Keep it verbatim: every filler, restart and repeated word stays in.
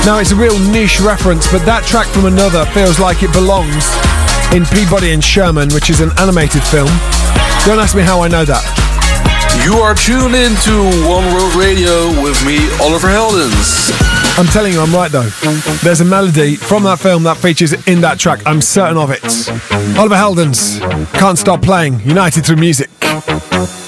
Now, it's a real niche reference, but that track from Another feels like it belongs in Peabody and Sherman, which is an animated film. Don't ask me how I know that. You are tuned into One World Radio with me, Oliver Heldens. I'm telling you, I'm right though. There's a melody from that film that features in that track. I'm certain of it. Oliver Heldens, Can't Stop Playing, United Through Music.